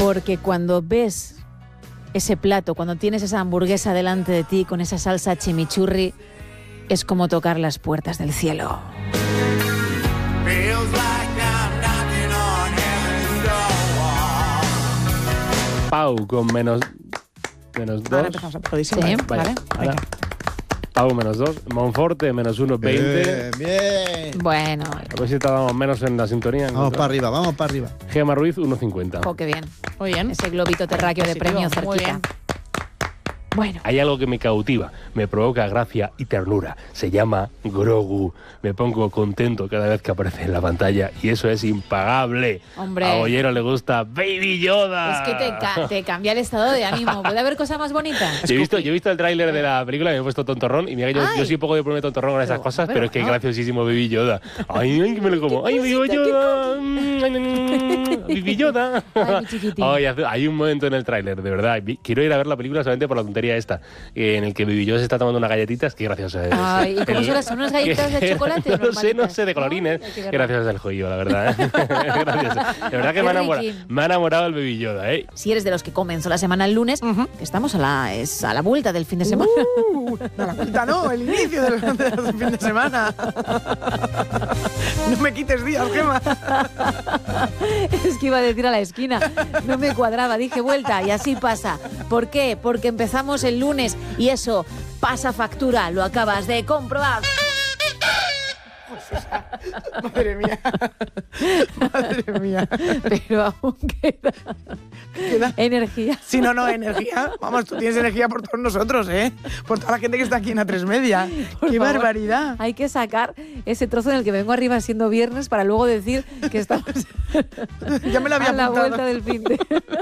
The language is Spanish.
Porque cuando ves ese plato, cuando tienes esa hamburguesa delante de ti con esa salsa chimichurri, es como tocar las puertas del cielo. Pau con menos 2. Ahora empezamos a todísimo. Sí, vale. Ahora. Pau menos 2. Monforte menos 1,20. Bien. Bueno, A ver si tardamos menos en la sintonía. Vamos para arriba. Gema Ruiz, 1,50. qué bien. Muy bien. Ese globito terráqueo de Positivo, premio muy cerquita. bien. Bueno, Hay algo que me cautiva, me provoca gracia y ternura. Se llama Grogu. Me pongo contento cada vez que aparece en la pantalla y eso es impagable. Hombre. A Bollero le gusta Baby Yoda. es que te cambia el estado de ánimo. ¿Puede haber cosa más bonita? Yo he visto el tráiler de la película y me he puesto tontorrón y mira, yo soy poco de ponerme tontorrón con esas cosas, pero es que es graciosísimo Baby Yoda. Ay, que me lo como. Ay, Baby Yoda. Baby Yoda. Ay, mi chiquitín. Ay, hay un momento en el tráiler, de verdad. Quiero ir a ver la película solamente por la tontería esta, en el que Baby Yoda se está tomando unas galletitas. Qué gracioso es. Ay, ¿y cómo son unas galletas de chocolate? No sé, de colorines. Qué gracioso es el joyo, la verdad. Gracioso. De verdad que me ha enamorado el Baby Yoda, ¿eh? Si eres de los que comenzó la semana el lunes, que estamos a la vuelta del fin de semana. No, la vuelta no, el inicio del fin de semana. No me quites días, Gema. Es que iba a decir a la esquina, no me cuadraba, dije vuelta y así pasa. ¿Por qué? Porque empezamos el lunes y eso pasa factura, lo acabas de comprobar. Madre mía. Madre mía. Pero aún queda energía. Si no, energía. Vamos, tú tienes energía por todos nosotros, ¿eh? Por toda la gente que está aquí en A3 Media. Por ¡Qué favor, barbaridad! Hay que sacar ese trozo en el que vengo arriba siendo viernes para luego decir que estamos Ya me lo había a la apuntado. vuelta del fin de...